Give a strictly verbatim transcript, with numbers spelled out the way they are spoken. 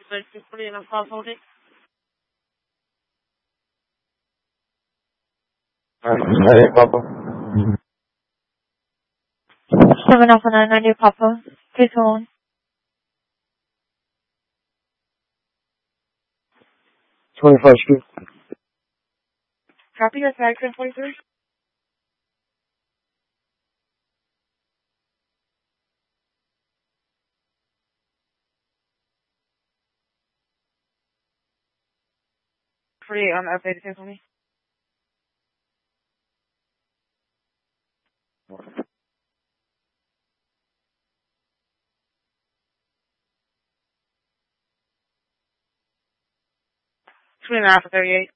Like, just put it in a cross holding. Hey, Papa. seven Alpha nine ninety, Papa. Please hold. twenty-first Street. Copy your tag, ten forty-three. Create on the updated ten for me. Three and a half for thirty-eight.